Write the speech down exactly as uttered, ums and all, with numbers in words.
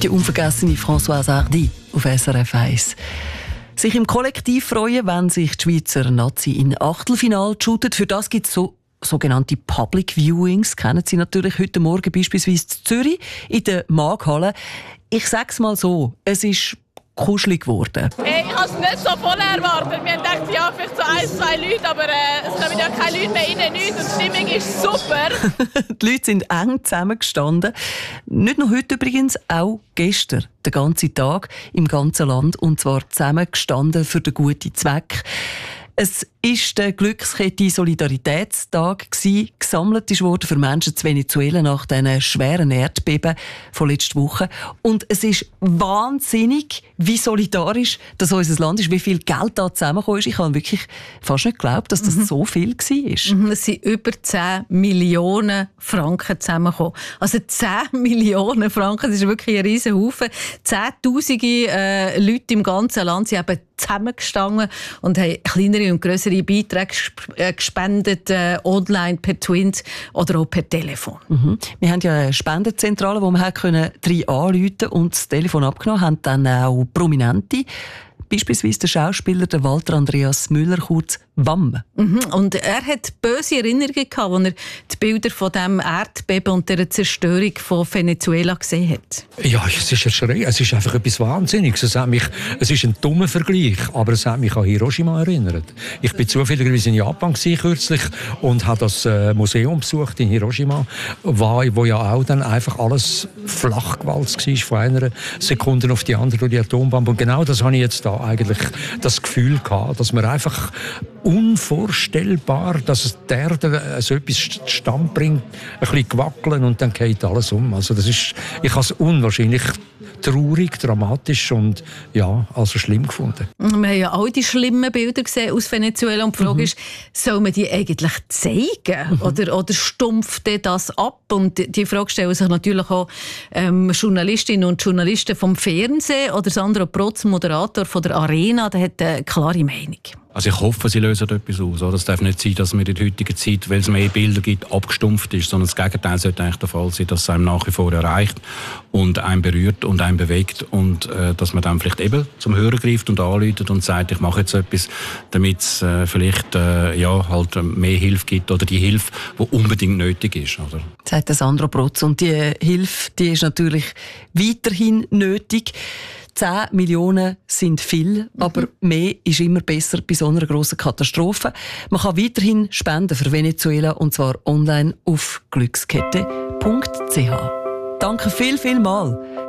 Die unvergessene Françoise Hardy auf S R F eins. Sich im Kollektiv freuen, wenn sich die Schweizer Nazi in Achtelfinale shootet. Für das gibt es so sogenannte Public Viewings. Kennen Sie natürlich heute Morgen beispielsweise in Zürich in der Maghalle. Ich sage es mal so, es ist kuschelig geworden. Hey, ich habe es nicht so voll erwartet. Wir haben gedacht, ja, vielleicht so ein, zwei Leute, aber äh, es kommen ja keine Leute mehr rein, nichts. Und die Stimmung ist super. Die Leute sind eng zusammengestanden. Nicht nur heute übrigens, auch gestern, den ganzen Tag im ganzen Land. Und zwar zusammengestanden für den guten Zweck. Es war der Glückskette Solidaritätstag gewesen. Gesammelt wurde für Menschen zu Venezuela nach diesen schweren Erdbeben von letzter Woche. Und es ist wahnsinnig, wie solidarisch das unser Land ist, wie viel Geld da zusammengekommen ist. Ich habe wirklich fast nicht geglaubt, dass das mhm. so viel war. Mhm, es sind über zehn Millionen Franken zusammengekommen. Also zehn Millionen Franken, das ist wirklich ein riesen Haufen. Zehntausende äh, Leute im ganzen Land sind eben zusammengestanden und haben kleinere und grössere Beiträge gespendet, äh, online, per Twint oder auch per Telefon. Mhm. Wir haben ja eine Spendenzentrale, wo man können drei anrufen und das Telefon abgenommen haben dann auch Prominente. Beispielsweise der Schauspieler der Walter Andreas Müller, kurz Wam. Mhm. Und er hat böse Erinnerungen gehabt, als er die Bilder von dem Erdbeben und der Zerstörung von Venezuela gesehen hat. Ja, es ist erschreckend. Es ist einfach etwas Wahnsinniges. Es, hat mich, es ist ein dummer Vergleich, aber es hat mich an Hiroshima erinnert. Ich war zufälligerweise in Japan kürzlich und habe das äh, Museum besucht in Hiroshima, wo, wo ja auch dann einfach alles flach gewalzt war von einer Sekunde auf die andere durch die Atombombe. Und genau das habe ich jetzt da eigentlich das Gefühl gehabt, dass man einfach unvorstellbar, dass es die Erde so etwas zustande bringt, ein bisschen gewackeln und dann geht alles um. Also das ist, ich habe es unwahrscheinlich traurig, dramatisch und ja, also schlimm gefunden. Wir haben ja all die schlimmen Bilder gesehen aus Venezuela und die Frage mhm. ist, soll man die eigentlich zeigen mhm. oder, oder stumpft das ab? Und die Frage stellen sich natürlich auch ähm, Journalistinnen und Journalisten vom Fernsehen oder Sandro Protz, Moderator von der Arena, der hat eine klare Meinung. Also ich hoffe, sie lösen etwas aus. Es darf nicht sein, dass man in der heutigen Zeit, weil es mehr Bilder gibt, abgestumpft ist, sondern das Gegenteil sollte eigentlich der Fall sein, dass es einem nach wie vor erreicht und einen berührt und einen bewegt und äh, dass man dann vielleicht eben zum Hörer greift und anruft und sagt, ich mache jetzt etwas, damit es äh, vielleicht äh, ja, halt mehr Hilfe gibt oder die Hilfe, die unbedingt nötig ist. Oder? Sagt der Sandro Protz. Und die Hilfe, die ist natürlich weiterhin nötig. zehn Millionen sind viel, aber mehr ist immer besser bei so einer grossen Katastrophe. Man kann weiterhin spenden für Venezuela und zwar online auf glückskette punkt c h. Danke viel, viel mal.